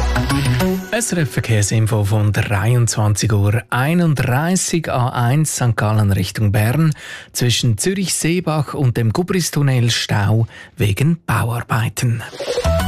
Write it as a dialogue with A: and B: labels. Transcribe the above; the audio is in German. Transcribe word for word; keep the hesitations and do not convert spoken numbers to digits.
A: S R F Verkehrsinfo von dreiundzwanzig Uhr einunddreißig, A eins Sankt Gallen Richtung Bern. Zwischen Zürich-Seebach und dem Gubristunnel Stau wegen Bauarbeiten.